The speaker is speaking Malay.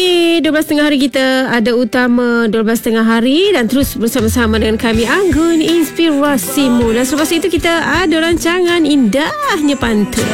Okey, 12.30 hari kita ada utama 12.30 hari dan terus bersama-sama dengan kami Anggun Inspirasimu. Dan selepas itu kita ada rancangan Indahnya Pantai.